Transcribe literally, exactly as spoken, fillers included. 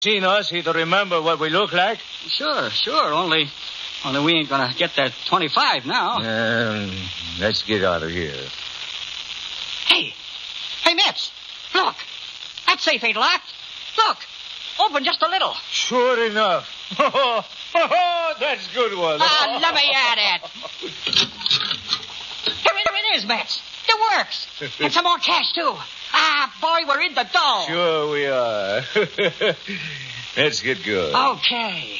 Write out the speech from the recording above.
Seen us, he'd remember what we look like. Sure, sure. Only, only we ain't gonna get that twenty-five now. Um, let's get out of here. Hey, hey, Mitch, look. That safe ain't locked. Look, open just a little. Sure enough. That's a good one. Ah, let me at it. Here it is, Mitch. It works. And some more cash, too. Ah, boy, we're in the dough. Sure we are. Let's get good. Okay.